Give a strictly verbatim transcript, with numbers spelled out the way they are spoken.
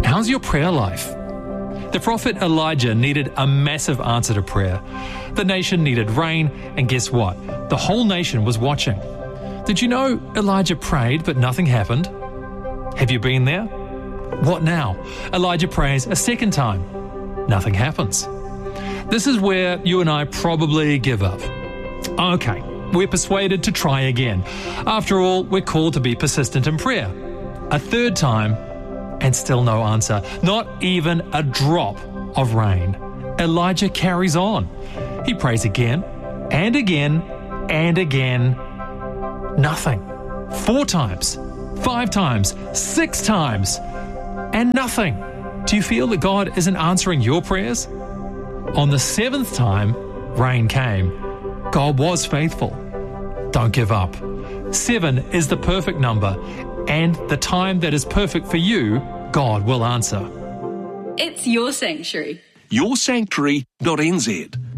How's your prayer life? The prophet Elijah needed a massive answer to prayer. The nation needed rain, and guess what? The whole nation was watching. Did you know Elijah prayed but nothing happened? Have you been there? What now? Elijah prays a second time. Nothing happens. This is where you and I probably give up. Okay, we're persuaded to try again. After all, we're called to be persistent in prayer. A third time, and still no answer. Not even a drop of rain. Elijah carries on. He prays again, and again, and again. Nothing. Four times, five times, six times, and nothing. Do you feel that God isn't answering your prayers? On the seventh time, rain came. God was faithful. Don't give up. Seven is the perfect number, and the time that is perfect for you, God will answer. It's your sanctuary. your sanctuary dot n z